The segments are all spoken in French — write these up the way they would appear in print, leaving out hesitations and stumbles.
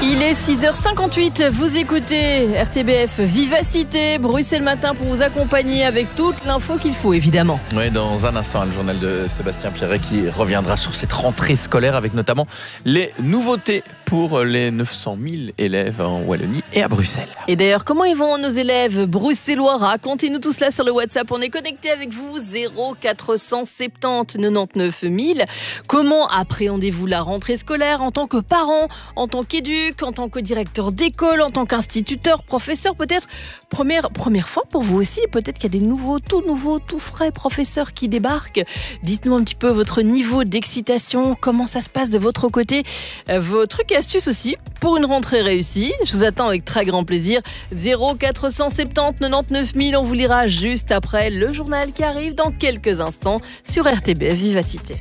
Il est 6h58, vous écoutez RTBF Vivacité, Bruxelles Matin pour vous accompagner avec toute l'info qu'il faut évidemment. Oui, dans un instant, le journal de Sébastien Pierret qui reviendra sur cette rentrée scolaire avec notamment les nouveautés pour les 900 000 élèves en Wallonie et à Bruxelles. Et d'ailleurs, comment ils vont nos élèves bruxellois? Racontez-nous tout cela sur le WhatsApp. On est connecté avec vous, 0470 99 000. Comment appréhendez-vous la rentrée scolaire en tant que parent, en tant qu'éduc, en tant que directeur d'école, en tant qu'instituteur, professeur peut-être? Première fois pour vous aussi, peut-être qu'il y a des nouveaux, tout frais professeurs qui débarquent. Dites-nous un petit peu votre niveau d'excitation, comment ça se passe de votre côté, vos trucs et astuces aussi pour une rentrée réussie. Je vous attends avec très grand plaisir. 0470 99 000, on vous lira juste après le journal qui arrive dans quelques instants sur RTBF Vivacité.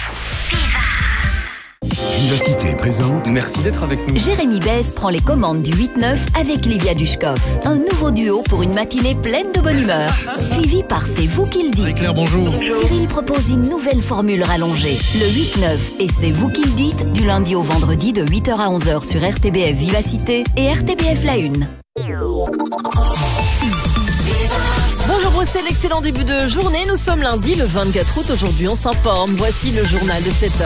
Vivacité présente. Merci d'être avec nous. Jérémy Besse prend les commandes du 8-9 avec Livia Dushkov. Un nouveau duo pour une matinée pleine de bonne humeur. Suivi par C'est vous qui le dites. Claire, bonjour. Cyril propose une nouvelle formule rallongée. Le 8-9 et C'est vous qui le dites du lundi au vendredi de 8h à 11h sur RTBF Vivacité et RTBF La Une. Bonjour Bruxelles, excellent début de journée. Nous sommes lundi le 24 août. Aujourd'hui, on s'informe. Voici le journal de 7h.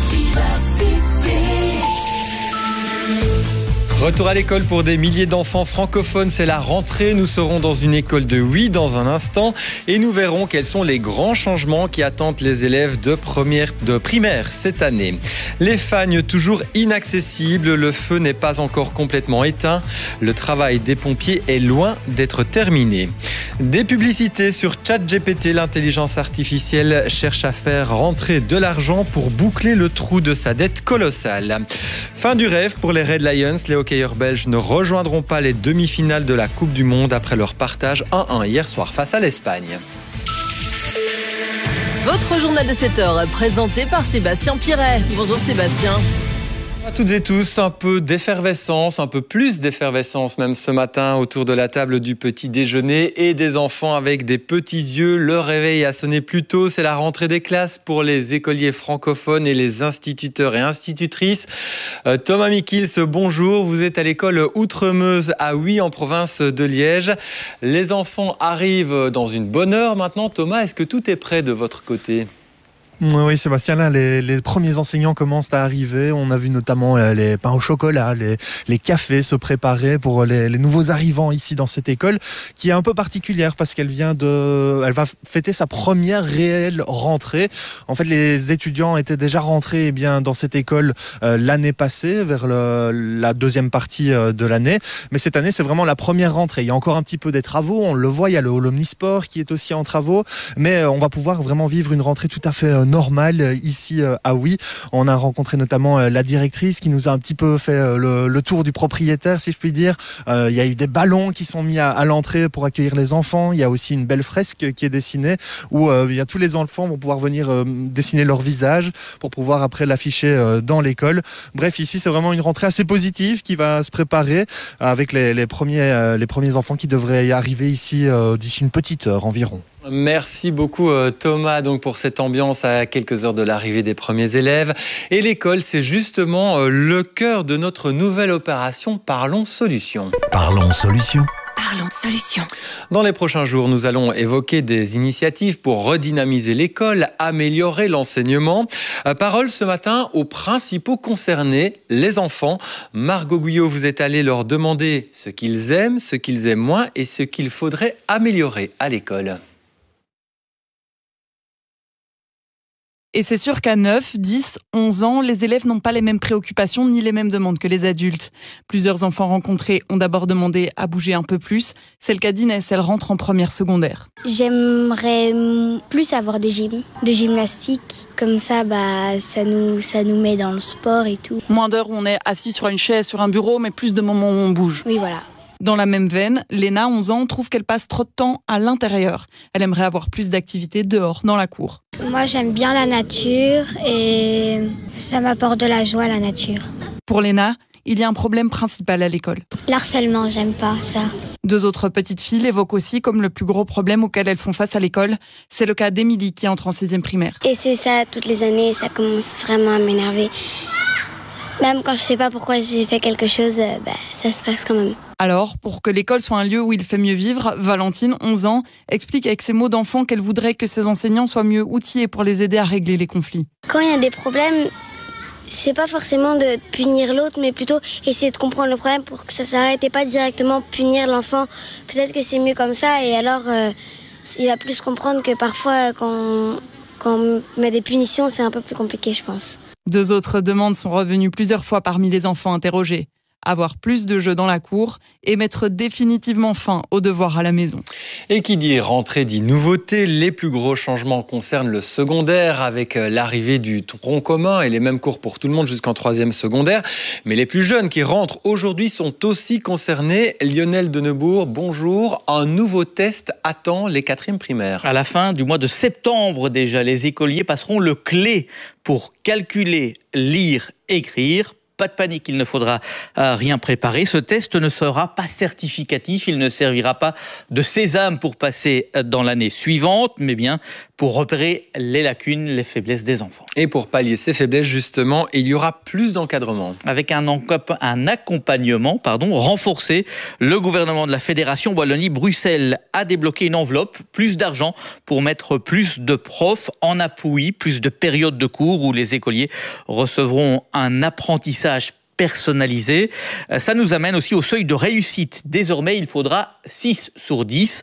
Retour à l'école pour des milliers d'enfants francophones, c'est la rentrée. Nous serons dans une école de 8 dans un instant et nous verrons quels sont les grands changements qui attendent les élèves de primaire cette année. Les fagnes toujours inaccessibles, le feu n'est pas encore complètement éteint. Le travail des pompiers est loin d'être terminé. Des publicités sur ChatGPT, l'intelligence artificielle cherche à faire rentrer de l'argent pour boucler le trou de sa dette colossale. Fin du rêve pour les Red Lions, les hockeyeurs belges ne rejoindront pas les demi-finales de la Coupe du Monde après leur partage 1-1 hier soir face à l'Espagne. Votre journal de 7h présenté par Sébastien Pierret. Bonjour Sébastien. À toutes et tous, un peu d'effervescence, un peu plus d'effervescence même ce matin autour de la table du petit déjeuner et des enfants avec des petits yeux. Le réveil a sonné plus tôt, c'est la rentrée des classes pour les écoliers francophones et les instituteurs et institutrices. Thomas Mikils, bonjour, vous êtes à l'école Outremeuse à Huy en province de Liège. Les enfants arrivent dans une bonne heure maintenant. Thomas, est-ce que tout est prêt de votre côté ? Oui, Sébastien, là, les premiers enseignants commencent à arriver. On a vu notamment les pains au chocolat, les cafés se préparer pour les nouveaux arrivants ici dans cette école, qui est un peu particulière parce qu'elle va fêter sa première réelle rentrée. En fait, les étudiants étaient déjà rentrés dans cette école l'année passée, vers la deuxième partie de l'année. Mais cette année, c'est vraiment la première rentrée. Il y a encore un petit peu des travaux, on le voit, il y a le hall omnisport qui est aussi en travaux, mais on va pouvoir vraiment vivre une rentrée tout à fait normale ici à Huy. On a rencontré notamment la directrice qui nous a un petit peu fait le tour du propriétaire, si je puis dire. Il y a eu des ballons qui sont mis à l'entrée pour accueillir les enfants. Il y a aussi une belle fresque qui est dessinée où tous les enfants vont pouvoir venir dessiner leur visage pour pouvoir après l'afficher dans l'école. Bref, ici c'est vraiment une rentrée assez positive qui va se préparer avec les premiers enfants qui devraient y arriver ici d'ici une petite heure environ. Merci beaucoup Thomas pour cette ambiance à quelques heures de l'arrivée des premiers élèves. Et l'école, c'est justement le cœur de notre nouvelle opération Parlons Solutions. Parlons Solutions. Parlons Solutions. Dans les prochains jours, nous allons évoquer des initiatives pour redynamiser l'école, améliorer l'enseignement. Parole ce matin aux principaux concernés, les enfants. Margot Guyot, vous êtes allée leur demander ce qu'ils aiment moins et ce qu'il faudrait améliorer à l'école. Et c'est sûr qu'à 9, 10, 11 ans, les élèves n'ont pas les mêmes préoccupations ni les mêmes demandes que les adultes. Plusieurs enfants rencontrés ont d'abord demandé à bouger un peu plus. C'est le cas d'Inès, elle rentre en première secondaire. J'aimerais plus avoir de gymnastique. Comme ça, ça nous met dans le sport et tout. Moins d'heures où on est assis sur une chaise, sur un bureau, mais plus de moments où on bouge. Oui, voilà. Dans la même veine, Léna, 11 ans, trouve qu'elle passe trop de temps à l'intérieur. Elle aimerait avoir plus d'activités dehors, dans la cour. Moi, j'aime bien la nature et ça m'apporte de la joie, la nature. Pour Léna, il y a un problème principal à l'école. L'harcèlement, j'aime pas ça. Deux autres petites filles l'évoquent aussi comme le plus gros problème auquel elles font face à l'école. C'est le cas d'Émilie qui entre en 6e primaire. Et c'est ça, toutes les années, ça commence vraiment à m'énerver. Même quand je sais pas pourquoi j'ai fait quelque chose, ça se passe quand même. Alors, pour que l'école soit un lieu où il fait mieux vivre, Valentine, 11 ans, explique avec ses mots d'enfant qu'elle voudrait que ses enseignants soient mieux outillés pour les aider à régler les conflits. Quand il y a des problèmes, c'est pas forcément de punir l'autre, mais plutôt essayer de comprendre le problème pour que ça s'arrête et pas directement punir l'enfant. Peut-être que c'est mieux comme ça et alors il va plus comprendre que parfois quand on met des punitions, c'est un peu plus compliqué, je pense. 2 autres demandes sont revenues plusieurs fois parmi les enfants interrogés. Avoir plus de jeux dans la cour et mettre définitivement fin aux devoirs à la maison. Et qui dit rentrée dit nouveauté. Les plus gros changements concernent le secondaire avec l'arrivée du tronc commun et les mêmes cours pour tout le monde jusqu'en 3e secondaire. Mais les plus jeunes qui rentrent aujourd'hui sont aussi concernés. Lionel Denebourg, bonjour. Un nouveau test attend les 4e primaires. À la fin du mois de septembre déjà, les écoliers passeront le clé pour calculer, lire, écrire. Pas de panique, il ne faudra rien préparer. Ce test ne sera pas certificatif, il ne servira pas de sésame pour passer dans l'année suivante, mais bien pour repérer les lacunes, les faiblesses des enfants. Et pour pallier ces faiblesses, justement, il y aura plus d'encadrement. Avec un accompagnement renforcé, le gouvernement de la Fédération Wallonie-Bruxelles a débloqué une enveloppe, plus d'argent pour mettre plus de profs en appui, plus de périodes de cours où les écoliers recevront un apprentissage personnalisé. Ça nous amène aussi au seuil de réussite. Désormais, il faudra 6 sur 10,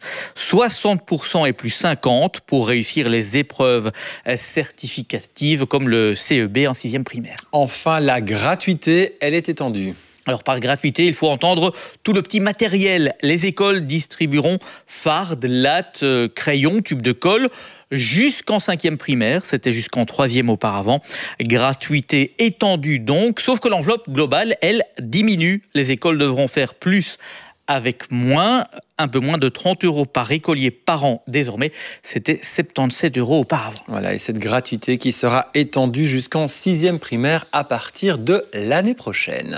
60% et plus 50 pour réussir les épreuves certificatives comme le CEB en 6e primaire. Enfin, la gratuité, elle est étendue. Alors par gratuité, il faut entendre tout le petit matériel. Les écoles distribueront fardes, lattes, crayons, tubes de colle jusqu'en 5e primaire. C'était jusqu'en 3e auparavant. Gratuité étendue donc, sauf que l'enveloppe globale, elle, diminue. Les écoles devront faire plus avec moins, un peu moins de 30 € par écolier par an. Désormais, c'était 77 € auparavant. Voilà, et cette gratuité qui sera étendue jusqu'en 6e primaire à partir de l'année prochaine.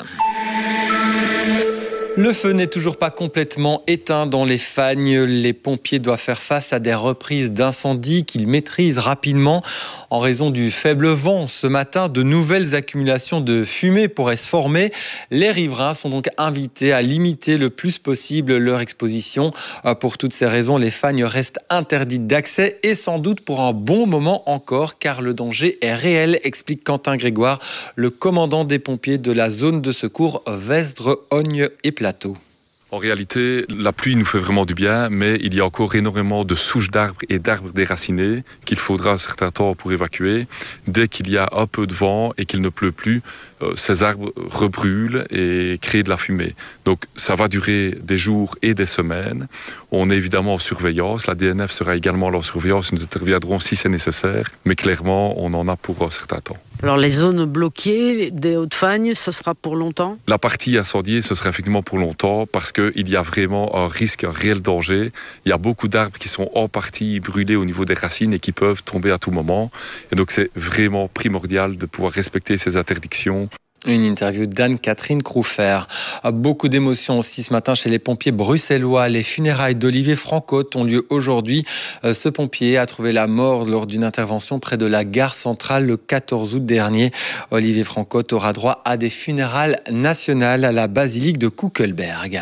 Le feu n'est toujours pas complètement éteint dans les Fagnes. Les pompiers doivent faire face à des reprises d'incendie qu'ils maîtrisent rapidement. En raison du faible vent, ce matin, de nouvelles accumulations de fumée pourraient se former. Les riverains sont donc invités à limiter le plus possible leur exposition. Pour toutes ces raisons, les Fagnes restent interdites d'accès et sans doute pour un bon moment encore, car le danger est réel, explique Quentin Grégoire, le commandant des pompiers de la zone de secours Vesdre, Ogne et Plateau. En réalité, la pluie nous fait vraiment du bien, mais il y a encore énormément de souches d'arbres et d'arbres déracinés qu'il faudra un certain temps pour évacuer. Dès qu'il y a un peu de vent et qu'il ne pleut plus, ces arbres rebrûlent et créent de la fumée. Donc ça va durer des jours et des semaines. On est évidemment en surveillance. La DNF sera également en surveillance. Nous interviendrons si c'est nécessaire. Mais clairement, on en a pour un certain temps. Alors les zones bloquées des Hauts-de-Fagne, ce sera pour longtemps ? La partie incendiée, ce sera effectivement pour longtemps parce qu'il y a vraiment un risque, un réel danger. Il y a beaucoup d'arbres qui sont en partie brûlés au niveau des racines et qui peuvent tomber à tout moment. Et donc c'est vraiment primordial de pouvoir respecter ces interdictions. Une interview d'Anne-Catherine Crouffer. Beaucoup d'émotions aussi ce matin chez les pompiers bruxellois. Les funérailles d'Olivier Francotte ont lieu aujourd'hui. Ce pompier a trouvé la mort lors d'une intervention près de la gare centrale le 14 août dernier. Olivier Francotte aura droit à des funérailles nationales à la basilique de Kuckelberg.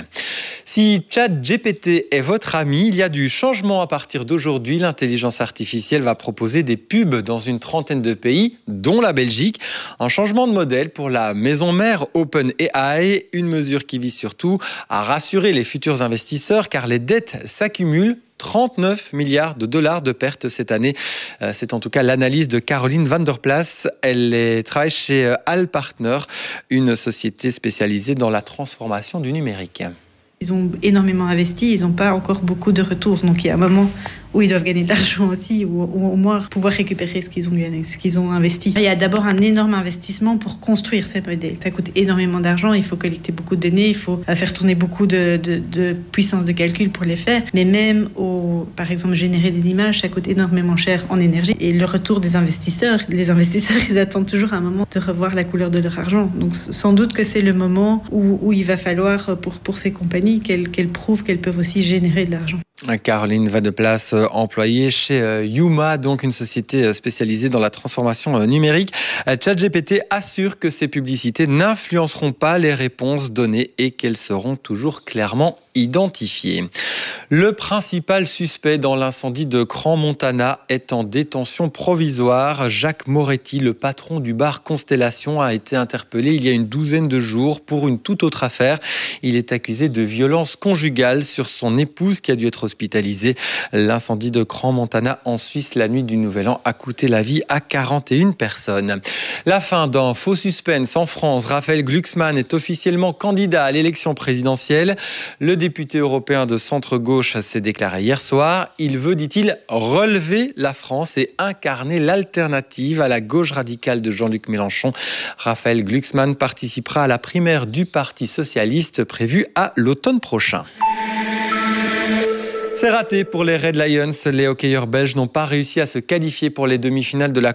Si ChatGPT est votre ami, il y a du changement à partir d'aujourd'hui. L'intelligence artificielle va proposer des pubs dans une trentaine de pays, dont la Belgique. Un changement de modèle pour la maison mère OpenAI, une mesure qui vise surtout à rassurer les futurs investisseurs car les dettes s'accumulent. 39 milliards de dollars de pertes cette année. C'est en tout cas l'analyse de Caroline van der Plas. Elle travaille chez Allpartner, une société spécialisée dans la transformation du numérique. Ils ont énormément investi, ils n'ont pas encore beaucoup de retours. Donc il y a un moment où ils doivent gagner de l'argent aussi, ou au moins pouvoir récupérer ce qu'ils ont gagné, ce qu'ils ont investi. Il y a d'abord un énorme investissement pour construire ces modèles. Ça coûte énormément d'argent, il faut collecter beaucoup de données, il faut faire tourner beaucoup de puissance de calcul pour les faire. Mais même, par exemple, générer des images, ça coûte énormément cher en énergie. Et le retour des investisseurs, les investisseurs, ils attendent toujours un moment de revoir la couleur de leur argent. Donc sans doute que c'est le moment où il va falloir, pour ces compagnies, qu'elles prouvent qu'elles peuvent aussi générer de l'argent. Caroline Vadeplace, employée chez Yuma, donc une société spécialisée dans la transformation numérique. ChatGPT assure que ces publicités n'influenceront pas les réponses données et qu'elles seront toujours clairement identifiées. Le principal suspect dans l'incendie de Crans-Montana est en détention provisoire. Jacques Moretti, le patron du bar Constellation, a été interpellé il y a une douzaine de jours pour une toute autre affaire. Il est accusé de violence conjugale sur son épouse qui a dû être hospitalisée. L'incendie de Crans-Montana en Suisse la nuit du Nouvel An a coûté la vie à 41 personnes. La fin d'un faux suspense en France. Raphaël Glucksmann est officiellement candidat à l'élection présidentielle. Le député européen de centre-gauche s'est déclaré hier soir. Il veut, dit-il, relever la France et incarner l'alternative à la gauche radicale de Jean-Luc Mélenchon. Raphaël Glucksmann participera à la primaire du Parti socialiste prévue à l'automne prochain. C'est raté pour les Red Lions. Les hockeyeurs belges n'ont pas réussi à se qualifier pour les demi-finales de la